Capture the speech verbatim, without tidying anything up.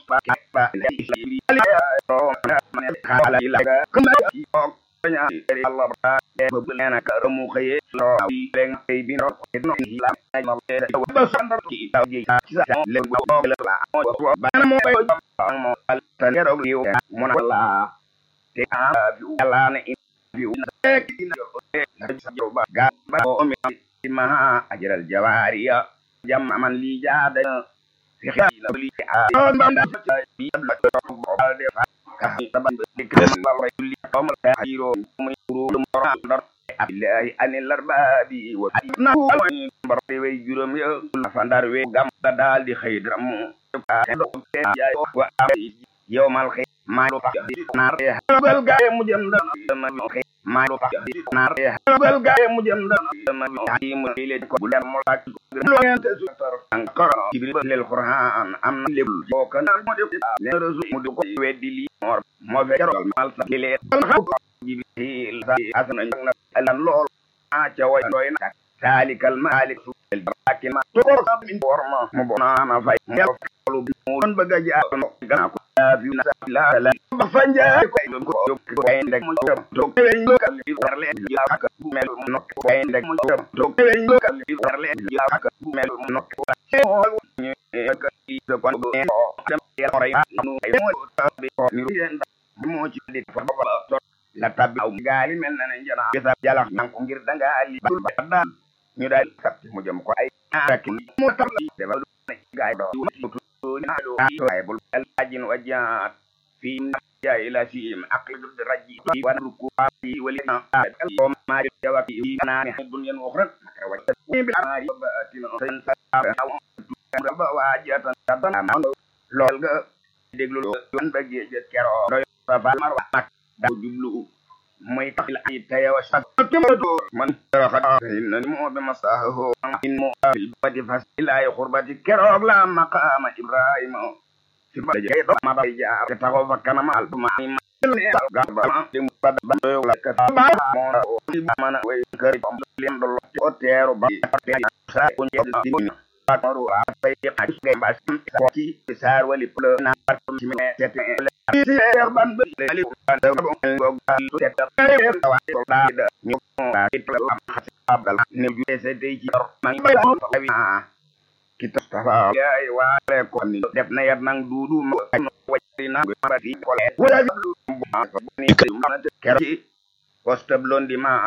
maha ajral jawariya jam man li jaada fi khila li banda bi alde ka taban dikram Allah li qawm khayro muy ru ndor billahi anil arbabi wa na barbe way juróom ya fa ndar we gam dal di xeydram wa yawmal ma do fa nar bal gaay mu jëm dama ma do fa nar bal gaay mu jëm dama hakim ile ko bu dem mo lak lo ngente su tar encore jibril lil qur'an am lepp boko nan mo def le rasul mu ko weddi li mor mo fe jarol mal sa le jibril asana na lan lol a ca way doy na talikal malik sul bakin ma to ko min forma mo bona na fay lu don bëgg ja gana ko fi na la la ba fanja ko ko ko ay ndek mo to ko ñu ko li warle ya ak bu mel no ko ay ndek mo to ko ñu ko li warle ya ak bu mel no ko ñu ko ci ko ko dem ya ray nu ay mo bi ko ni yen mo ci di fa ba la tabbi aw gaali mel na ne jana bisa jalax nan ko ngir danga ali bul ba dal ñu dal kat mu jëm ko ay ak mo tab defal gaay do ay bul ajin wajat fi ya ila fi aqid raji wa ruku fi walina al ma jawaki nani dunyan ukhra wa bil ari batina sen ba wajatan tan lol ga deglu yon ba geje kero doy fa mar wa da jublu moy tax la ay tayaw sa man raxa inna mo be masahu in mo bil badi fasila ay qurbati kero la maqama ibrahim fi ba jey do ma bay jaar taxaw fa kanam al ma ga ba dem bad ba do la ka ba mo ci mana way kër lim do o teeru ba sa ko di Patoru apa yang harus gembas koki besar wali pula na partum sime tete ser ban beli anda bong gogal tete tawa da ñu it la abdal ne ju sete ci mang bay kita tafa ya wale ko ni def na yat nang dudu wacina marati ko wala ni kero poste blondi ma